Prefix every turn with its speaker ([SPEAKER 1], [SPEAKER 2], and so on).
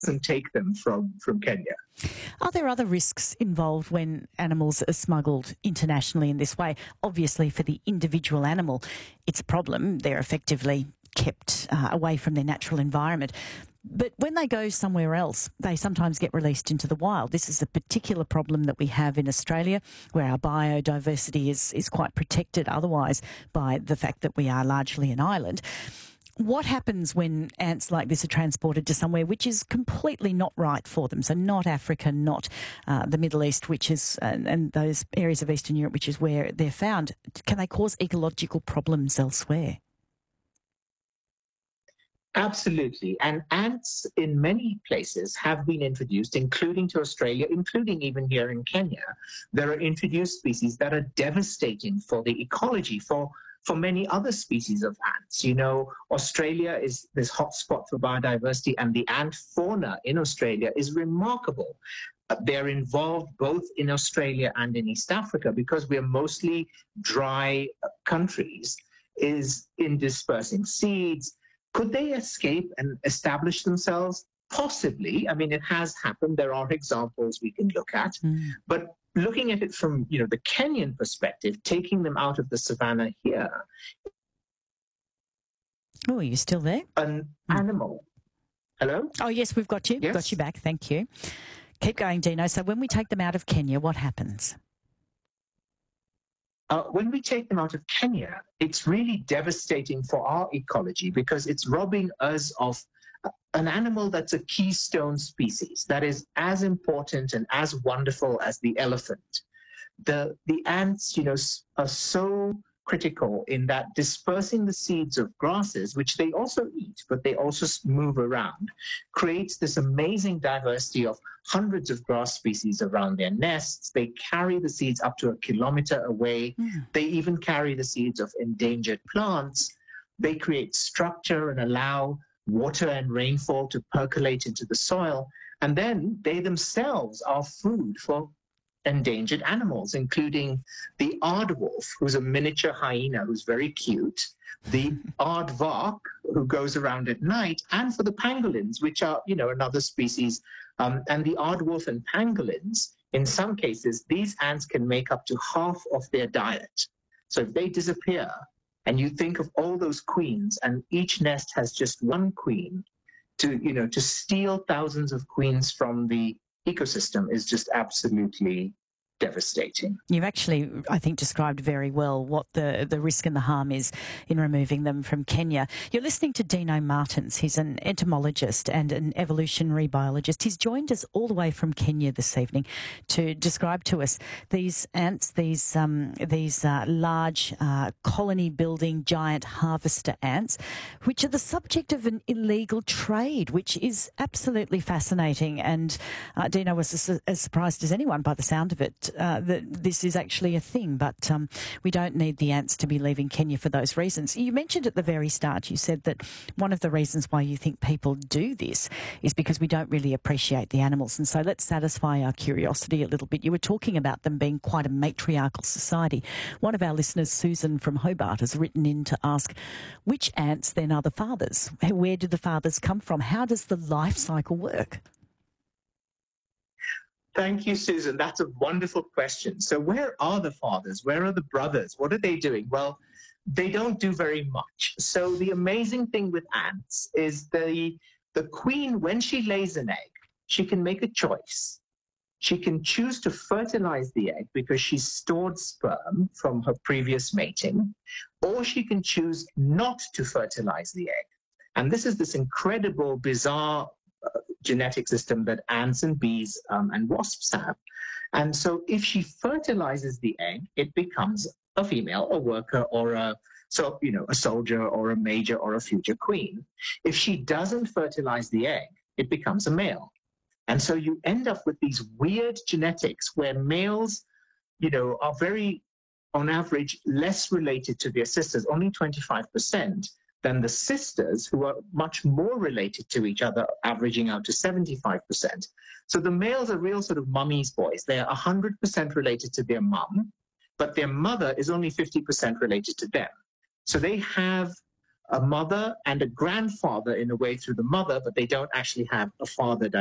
[SPEAKER 1] doesn't take them from Kenya.
[SPEAKER 2] Are there other risks involved when animals are smuggled internationally in this way? Obviously, for the individual animal, it's a problem. They're effectively kept away from their natural environment. But when they go somewhere else, they sometimes get released into the wild. This is a particular problem that we have in Australia, where our biodiversity is quite protected otherwise by the fact that we are largely an island. What happens when ants like this are transported to somewhere which is completely not right for them? So not Africa, not the Middle East, which is and those areas of Eastern Europe, which is where they're found. Can they cause ecological problems elsewhere?
[SPEAKER 1] Absolutely. And ants in many places have been introduced, including to Australia, including even here in Kenya. There are introduced species that are devastating for the ecology, for many other species of ants. You know, Australia is this hotspot for biodiversity, and the ant fauna in Australia is remarkable. They're involved both in Australia and in East Africa because we're mostly dry countries, is in dispersing seeds. Could they escape and establish themselves? Possibly. I mean, it has happened. There are examples we can look at. But looking at it from, the Kenyan perspective, taking them out of the savannah here.
[SPEAKER 2] Oh, are you still there?
[SPEAKER 1] An animal. Hello?
[SPEAKER 2] Oh, yes, we've got you.
[SPEAKER 1] Yes.
[SPEAKER 2] Got you back. Thank you. Keep going, Dino. So when we take them out of Kenya, what happens?
[SPEAKER 1] When we take them out of Kenya, it's really devastating for our ecology because it's robbing us of an animal that's a keystone species that is as important and as wonderful as the elephant. The ants, are so critical in that dispersing the seeds of grasses, which they also eat, but they also move around, creates this amazing diversity of hundreds of grass species around their nests. They carry the seeds up to 1 kilometer away. They even carry the seeds of endangered plants. They create structure and allow water and rainfall to percolate into the soil. And then they themselves are food for endangered animals, including the aardwolf, who's a miniature hyena who's very cute, the aardvark, who goes around at night, and for the pangolins, which are, another species. And the aardwolf and pangolins, in some cases, these ants can make up to half of their diet. So if they disappear, and you think of all those queens, and each nest has just one queen, to steal thousands of queens from the ecosystem is just absolutely devastating.
[SPEAKER 2] You've actually, I think, described very well what the risk and the harm is in removing them from Kenya. You're listening to Dino Martins. He's an entomologist and an evolutionary biologist. He's joined us all the way from Kenya this evening to describe to us these ants, these large colony-building giant harvester ants, which are the subject of an illegal trade, which is absolutely fascinating. And Dino was as surprised as anyone by the sound of it, that this is actually a thing, but we don't need the ants to be leaving Kenya for those reasons. You mentioned at the very start, you said that one of the reasons why you think people do this is because we don't really appreciate the animals. And so let's satisfy our curiosity a little bit. You were talking about them being quite a matriarchal society. One of our listeners, Susan from Hobart, has written in to ask, which ants then are the fathers? Where do the fathers come from? How does the life cycle work?
[SPEAKER 1] Thank you, Susan. That's a wonderful question. So where are the fathers? Where are the brothers? What are they doing? Well, they don't do very much. So the amazing thing with ants is the queen, when she lays an egg, she can make a choice. She can choose to fertilize the egg because she's stored sperm from her previous mating, or she can choose not to fertilize the egg. And this is this incredible, bizarre genetic system that ants and bees and wasps have. And so if she fertilizes the egg, it becomes a female, a worker, or a soldier or a major or a future queen. If she doesn't fertilize the egg, it becomes a male. And so you end up with these weird genetics where males, are very, on average, less related to their sisters, only 25%. Than the sisters, who are much more related to each other, averaging out to 75%. So the males are real sort of mummy's boys. They are 100% related to their mum, but their mother is only 50% related to them. So they have a mother and a grandfather in a way through the mother, but they don't actually have a father